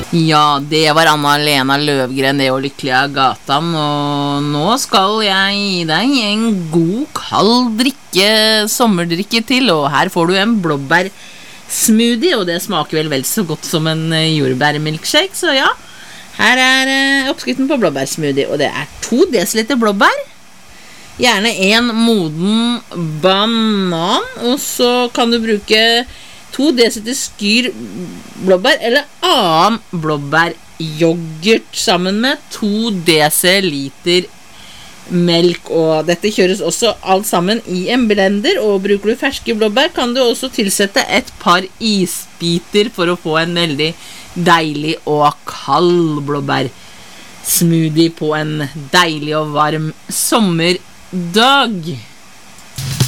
Ja, det var Anna-Lena Løvgren, det og Lykkelig av Gatan, og nå skal jeg gi deg en god, kald sommerdrikke til, og her får du en blåbærsmoothie, og det smaker vel så godt som en jordbærmilkshake, så ja, her er oppskriften på blåbærsmoothie, og det er 2 dl blåbær, gjerne en moden banan, og så kan du bruke 2 dl skyr blåbær eller annen blåbæryoghurt sammen med 2 dl melk, og dette kjøres også alt sammen i en blender, og bruker du ferske blåbær kan du også tilsette et par isbiter for å få en veldig deilig og kald blåbærsmoothie på en deilig og varm sommerdag.